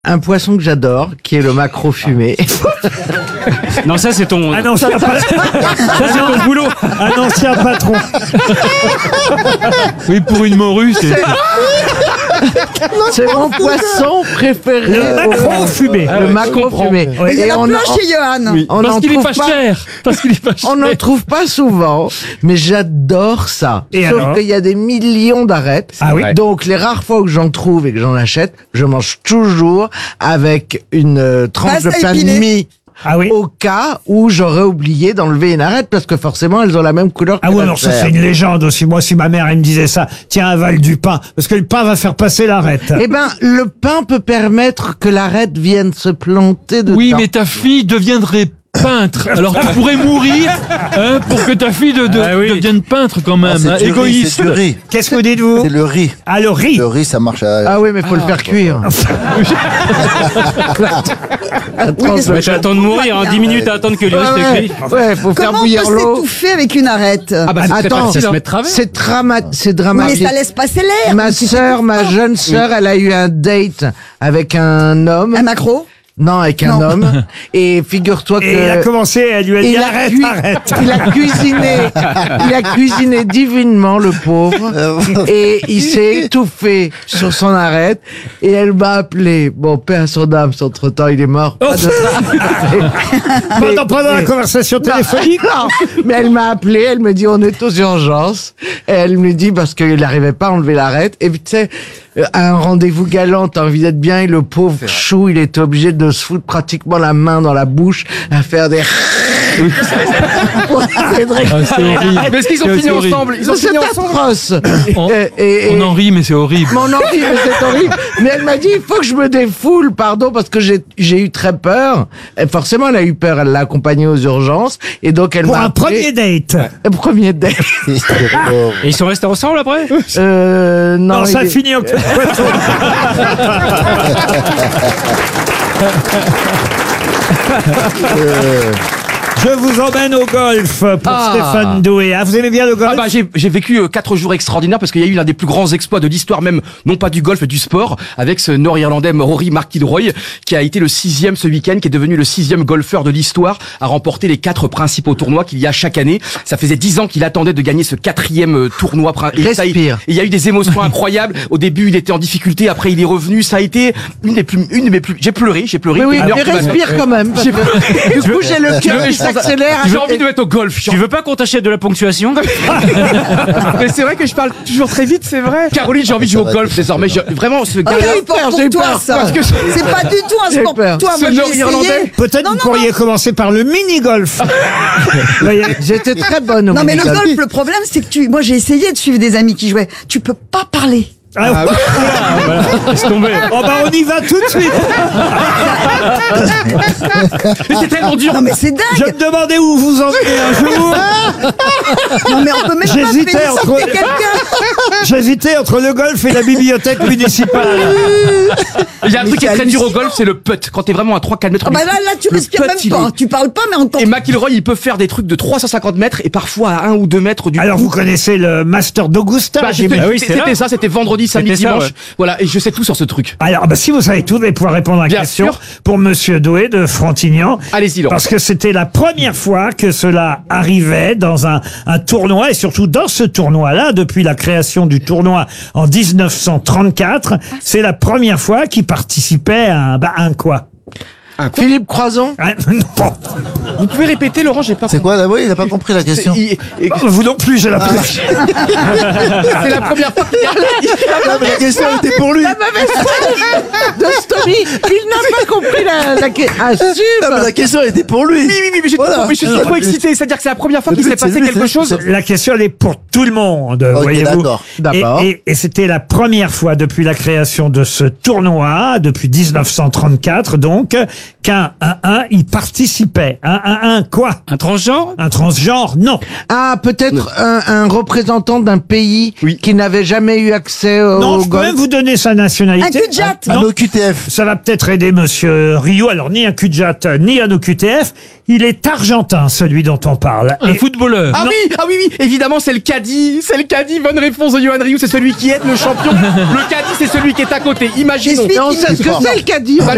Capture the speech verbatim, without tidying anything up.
Un poisson que j'adore, qui est le maquereau fumé. Non, ça c'est ton. Un ancien patron. Ça c'est ton boulot. Un ancien patron. Oui, pour une morue, c'est. C'est mon poisson préféré. Le maquereau au- fumé. Le maquereau fumé. Oui. Il y Et en a on plein en- chez Johan. Oui. on Parce en qu'il est trouve pas, pas- cher. Parce qu'il est pas cher. On n'en trouve pas souvent, mais j'adore ça. Et Sauf alors qu'il y a des millions d'arêtes. Ah oui. Donc les rares fois où j'en trouve et que j'en achète, je mange toujours avec une euh, tranche Pâte de à pain de épiler. mie. Ah oui. Au cas où j'aurais oublié d'enlever une arête parce que forcément elles ont la même couleur que Ah oui, la alors ça chair. c'est une légende aussi. Moi, si ma mère elle me disait ça, tiens, avale du pain, parce que le pain va faire passer l'arête. Eh ben, le pain peut permettre que l'arête vienne se planter dedans. Oui, mais ta fille deviendrait peintre. Alors tu pourrais mourir hein, pour que ta fille de, de- Ah oui. devienne peintre quand même. C'est hein, du riz, égoïste. c'est du riz. Qu'est-ce que vous dites vous? C'est le riz. Ah, le riz. Le riz, ça marche à... Ah oui, mais faut le faire cuire. Ouais, tu attends de mourir, hein, dix minutes à attendre que le riz Ouais, se ouais. cuit. Ouais, faut faire Comment on bouillir peut l'eau. s'étouffer avec une arête? Ah bah c'est très Attends, facile, hein. c'est drama c'est Oui, mais dramatique. ça laisse passer l'air. Ma Tu sœur, t'étouffes ma pas. jeune sœur, elle a eu un date avec un homme. Un macro? Non, avec un Non. homme. Et figure-toi que... Et il a commencé, elle lui a dit il a arrête, cui- arrête. Il a cuisiné, il a cuisiné divinement, le pauvre, et il s'est étouffé sur son arête, et elle m'a appelé. Bon, paix à son âme, entre temps, il est mort. Pas de ça. Pendant, pendant la conversation téléphonique. Non, mais elle m'a appelé, elle me dit on est aux urgences, et elle me dit parce qu'il n'arrivait pas à enlever l'arête, et puis tu sais, euh, à un rendez-vous galant, t'as envie d'être bien, et le pauvre chou, il était obligé de se foutre pratiquement la main dans la bouche, à faire des... Ah, c'est horrible. Mais est-ce qu'ils ont C'est fini horrible. ensemble? Ils ont C'est fini ensemble. atroce. On, Et- et- et- on en rit, mais c'est horrible. Mais on en rit, mais c'est horrible. Mais elle m'a dit, il faut que je me défoule, pardon, parce que j'ai j'ai eu très peur. Et forcément, elle a eu peur, elle l'a accompagnée aux urgences, et donc elle Pour m'a un appelé- premier date. Un premier date. Et ils sont restés ensemble après? Euh, non, Non, ça il est- finit en queue de poisson. Euh, Je vous emmène au golf pour Ah. Stéphane Doué. Ah, vous aimez bien le golf? Ah bah j'ai j'ai vécu euh, quatre jours extraordinaires parce qu'il y a eu l'un des plus grands exploits de l'histoire même, non pas du golf mais du sport, avec ce Nord-Irlandais Rory McIlroy qui a été le sixième ce week-end, qui est devenu le sixième golfeur de l'histoire à remporter les quatre principaux tournois qu'il y a chaque année. Ça faisait dix ans qu'il attendait de gagner ce quatrième euh, tournoi. prin- Et ça, il Respire. et il y a eu des émotions incroyables. Au début il était en difficulté, après il est revenu. Ça a été une des plus, une de mes plus. J'ai pleuré, j'ai pleuré. Oui, oui, Une heure mais qui m'a- respire quand même. parce que Du coup, j'ai le cœur qui s'accélère. J'ai envie de mettre au golf. J'ai Tu veux pas qu'on t'achète de la ponctuation? Mais c'est vrai que je parle toujours très vite, c'est vrai. Caroline, j'ai envie de jouer au golf désormais. Je- Vraiment, ce Oh, gars-là. j'ai eu peur j'ai eu pour toi, peur, ça. parce que- C'est pas du tout un J'ai sport peur. pour toi. Ce Moi, j'ai Nord-Irlandais. essayé. Peut-être Non, vous non, pourriez commencer par le mini-golf. Vous voyez. J'étais très bonne au Non, mais le mini-golf. golf, le problème, c'est que tu, moi, j'ai essayé de suivre des amis qui jouaient. Tu peux pas parler. Ah, Laisse tomber. oh bah on y va tout de suite. Mais c'est tellement dur. Non, mais c'est Je dingue. me demandais où vous en venez un jour. Non, mais on peut même pas J'hésitais payer entre- sortir quelqu'un. J'hésitais entre le golf et la bibliothèque municipale. Il y a un Mais truc qui est c'est très dur au hallucinant. golf, c'est le putt. Quand t'es vraiment à trois quatre mètres. Ah du- bah là, là, tu le respires putt, même il pas. est- Tu parles pas, mais encore. Et McIlroy, il peut faire des trucs de trois cent cinquante mètres et parfois à un ou deux mètres du Alors coup. vous connaissez le Master d'Augusta? Bah, j'ai c'était mis- Ah oui, c'est c'était là. ça, c'était vendredi, samedi, C'était ça, dimanche. ouais. Voilà, et je sais tout sur ce truc. Alors, bah, si vous savez tout, vous allez pouvoir répondre à la Bien question sûr. pour Monsieur Doué de Frontignan. Allez-y, Laurent. Parce que c'était la première fois que cela arrivait dans un, un tournoi, et surtout dans ce tournoi-là, depuis la création du tournoi en dix-neuf cent trente-quatre, c'est la première fois qu'il participait à un, bah, un quoi? Philippe Croison. Un- non. Vous pouvez répéter, Laurent, j'ai pas C'est quoi d'abord? Il a pas compris la question. Il- et- Vous non plus, j'ai l'impression. C'est la première fois qu'il Ah, mais la question était pour lui. La mauvaise foi de Stomy. Il n'a pas compris la, la question. Ah, Ah, mais super. la question était pour lui. Oui, oui, oui, mais j'ai Voilà. tout compris, je suis trop excité. C'est-à-dire que c'est la première fois qu'il Le s'est but, c'est passé lui, quelque c'est- chose. La question, elle est pour tout le monde, Ok, voyez-vous. d'accord. D'accord. Et, et- et c'était la première fois depuis la création de ce tournoi, depuis dix-neuf cent trente-quatre, donc, qu'un un, un, y participait. Un, un, un, quoi? Un transgenre? Un transgenre? Non. Ah, peut-être un, un représentant d'un pays Oui. qui n'avait jamais eu accès au, Non, au je peux golf. même vous donner sa Un nationalité. cul de jatte. Un Non. O Q T F. Ça va peut-être aider Monsieur Rio. Alors, ni un Q-Jat, ni un O Q T F. Il est argentin, celui dont on parle. Un Et- footballeur? Ah oui, ah oui, oui, évidemment, c'est le caddie, c'est le caddie. Bonne réponse de Johan Rioux, c'est celui qui aide le champion. Le caddie, c'est celui qui est à côté. Imaginons. J'explique. Et on sait ce que c'est le caddie. Bah,